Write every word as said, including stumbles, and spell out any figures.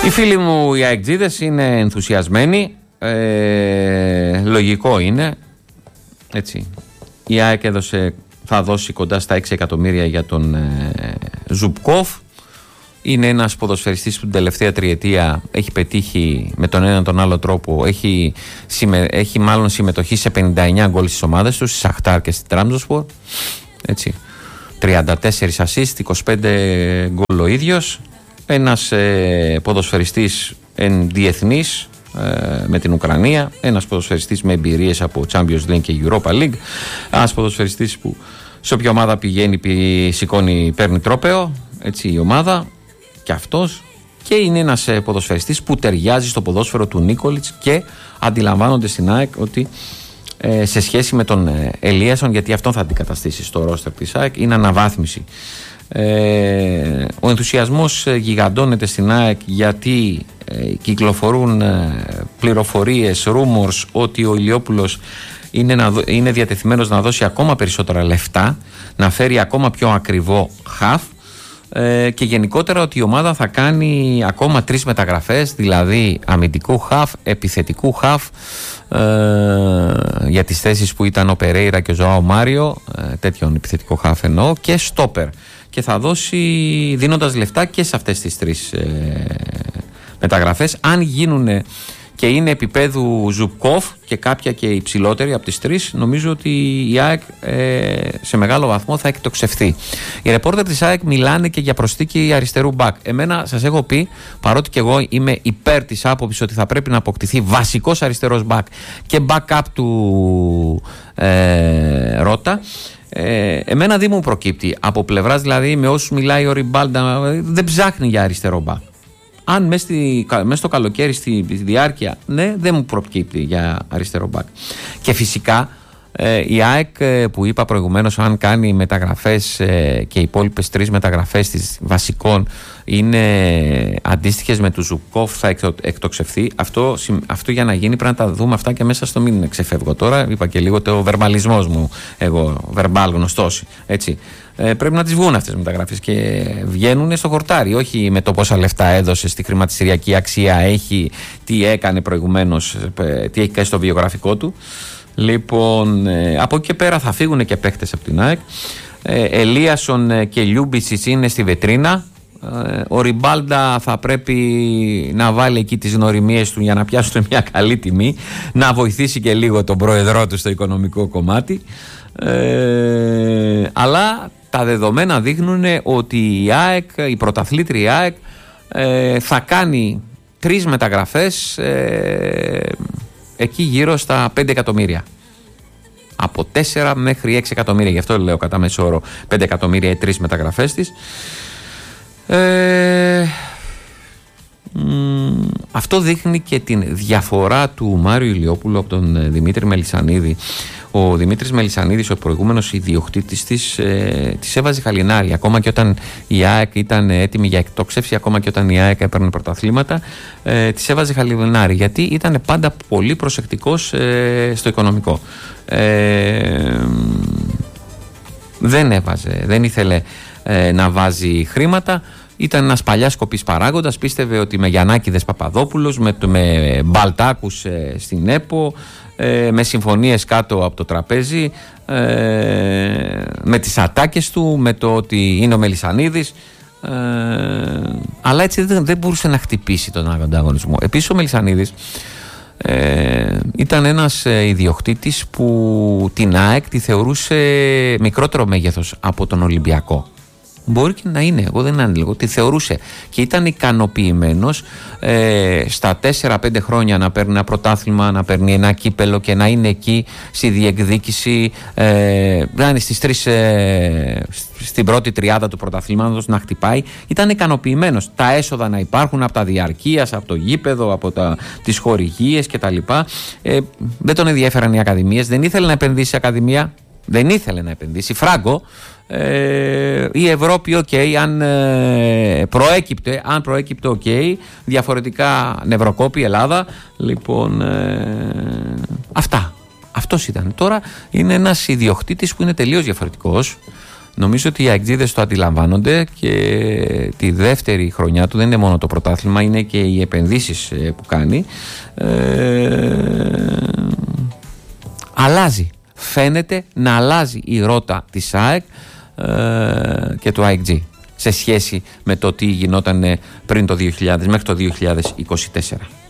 Οι φίλοι μου οι αεκτζίδες είναι ενθουσιασμένοι, ε, λογικό είναι, έτσι. Η ΑΕΚ έδωσε, θα δώσει κοντά στα έξι εκατομμύρια για τον ε, Ζουμπκόφ. Είναι ένας ποδοσφαιριστής που την τελευταία τριετία έχει πετύχει με τον ένα τον άλλο τρόπο. Έχει, συμμε, έχει μάλλον συμμετοχή σε πενήντα εννέα γκολ στις ομάδες του, στη Σαχτάρ και στη Τραμζονσπορ. Έτσι. τριάντα τέσσερα ασίστ, είκοσι πέντε γκολ ο ίδιος. Ένας ε, ποδοσφαιριστής εν διεθνής ε, με την Ουκρανία. Ένας ποδοσφαιριστής με εμπειρίες από Champions League και Europa League. Ένας ποδοσφαιριστής που σε όποια ομάδα πηγαίνει, πη, σηκώνει, παίρνει τρόπαιο. Έτσι η ομάδα. Και αυτός, και είναι ένας ε, ποδοσφαιριστής που ταιριάζει στο ποδόσφαιρο του Νίκολιτς και αντιλαμβάνονται στην ΑΕΚ ότι ε, σε σχέση με τον ε, Ελίασον, γιατί αυτόν θα αντικαταστήσει στο ρόστερ της ΑΕΚ, είναι αναβάθμιση. Ε, ο ενθουσιασμός ε, γιγαντώνεται στην ΑΕΚ γιατί ε, κυκλοφορούν ε, πληροφορίες, rumors ότι ο Ηλιόπουλος είναι, να, είναι διατεθειμένος να δώσει ακόμα περισσότερα λεφτά, να φέρει ακόμα πιο ακριβό χαφ. Ε, και γενικότερα ότι η ομάδα θα κάνει ακόμα τρεις μεταγραφές, δηλαδή αμυντικού χαφ, επιθετικού χαφ, ε, για τις θέσεις που ήταν ο Περέιρα και ο Ζωάο Μάριο, ε, τέτοιον επιθετικό χαφ εννοώ, και στόπερ, και θα δώσει δίνοντας λεφτά και σε αυτές τις τρεις ε, μεταγραφές. Αν γίνουν και είναι επίπεδου Ζουμπκόφ και κάποια και υψηλότερη από τις τρεις, νομίζω ότι η ΑΕΚ ε, σε μεγάλο βαθμό θα εκτοξευθεί. Οι ρεπόρτερ της ΑΕΚ μιλάνε και για προσθήκη αριστερού μπακ. Εμένα σας έχω πει, παρότι και εγώ είμαι υπέρ της άποψης ότι θα πρέπει να αποκτηθεί βασικός αριστερός μπακ και backup του ε, Ρώτα, ε, εμένα δεν μου προκύπτει. Από πλευράς δηλαδή με όσους μιλάει ο Ριμπάλντα, δεν ψάχνει για αριστερό μπακ. Αν μέσα στο καλοκαίρι στη διάρκεια, ναι, δεν μου προκύπτει για αριστερό μπακ. Και φυσικά ε, η ΑΕΚ ε, που είπα προηγουμένως, αν κάνει μεταγραφές ε, και οι υπόλοιπες τρεις μεταγραφές της βασικών είναι αντίστοιχες με του Ζουμπκόφ, θα εκτο, εκτοξευθεί. Αυτό, αυτό για να γίνει πρέπει να τα δούμε αυτά και μέσα στο μην ξεφεύγω τώρα. Είπα και λίγο το βερμπαλισμός μου, εγώ, βερμπάλ γνωστός, έτσι. Ε, πρέπει να τις βγουν αυτές τις μεταγραφές και βγαίνουν στο χορτάρι, όχι με το πόσα λεφτά έδωσε, στη χρηματιστηριακή αξία έχει, τι έκανε προηγουμένως, τι έχει κάνει στο βιογραφικό του. Λοιπόν, ε, από εκεί και πέρα θα φύγουν και παίχτες από την ΑΕΚ. ε, Ελίασον και Λιούμπιτσιτς είναι στη βετρίνα. ε, ο Ριμπάλντα θα πρέπει να βάλει εκεί τις γνωριμίες του για να πιάσουν μια καλή τιμή, να βοηθήσει και λίγο τον πρόεδρό του στο οικονομικό κομμάτι. Ε, αλλά τα δεδομένα δείχνουν ότι η ΑΕΚ, η πρωταθλήτρια ΑΕΚ, ε, θα κάνει τρεις μεταγραφές ε, εκεί γύρω στα πέντε εκατομμύρια. Από τέσσερα μέχρι έξι εκατομμύρια. Γι' αυτό λέω κατά μέσο όρο πέντε εκατομμύρια οι τρεις μεταγραφές της. Ε, μ, αυτό δείχνει και την διαφορά του Μάριου Ηλιόπουλου από τον Δημήτρη Μελισσανίδη. Ο Δημήτρης Μελισσανίδης, ο προηγούμενος ιδιοκτήτης της, ε, της έβαζε χαλινάρι. Ακόμα και όταν η ΑΕΚ ήταν έτοιμη για εκτόξευση, ακόμα και όταν η ΑΕΚ έπαιρνε πρωταθλήματα, ε, της έβαζε χαλινάρι. Γιατί ήταν πάντα πολύ προσεκτικός ε, στο οικονομικό. Ε, δεν έβαζε, δεν ήθελε ε, να βάζει χρήματα. Ήταν ένας παλιάς σκοπής παράγοντας. Πίστευε ότι με Γιαννάκηδες Παπαδόπουλος, με, με Μπαλτάκους ε, στην ΕΠΟ, ε, με συμφωνίες κάτω από το τραπέζι, ε, με τις ατάκες του, με το ότι είναι ο Μελισσανίδης, ε, αλλά έτσι δεν, δεν μπορούσε να χτυπήσει τον ανταγωνισμό. Επίσης ο Μελισσανίδης ε, ήταν ένας ε, ιδιοκτήτης που την ΑΕΚ τη θεωρούσε μικρότερο μέγεθος από τον Ολυμπιακό. Μπορεί και να είναι, εγώ δεν ανέλεγω, τη θεωρούσε και ήταν ικανοποιημένος ε, στα τέσσερα πέντε χρόνια να παίρνει ένα πρωτάθλημα, να παίρνει ένα κύπελο και να είναι εκεί στη διεκδίκηση, ε, να είναι στις τρεις, ε, στην πρώτη τριάδα του πρωταθλήματος, να χτυπάει. Ήταν ικανοποιημένος. Τα έσοδα να υπάρχουν από τα διαρκείας, από το γήπεδο, από τα, τις χορηγίες κτλ. Ε, δεν τον ενδιαφέραν οι ακαδημίες, δεν ήθελε να επενδύσει σε ακαδημία, δεν ήθελε να επενδύσει. Φράγκο. Ε, η Ευρώπη οκ, okay, αν ε, προέκυπτε αν προέκυπτε οκ, okay, διαφορετικά νευροκόπη Ελλάδα. Λοιπόν, ε, αυτά αυτός ήταν. Τώρα είναι ένας ιδιοκτήτης που είναι τελείως διαφορετικός Νομίζω ότι οι αεκτζίδες το αντιλαμβάνονται και τη δεύτερη χρονιά του δεν είναι μόνο το πρωτάθλημα, είναι και οι επενδύσεις που κάνει. Ε, αλλάζει. Φαίνεται να αλλάζει η ρότα της ΑΕΚ ε, και του ΑΕΚΤΖ σε σχέση με το τι γινόταν πριν το δύο χιλιάδες μέχρι το δύο χιλιάδες είκοσι τέσσερα.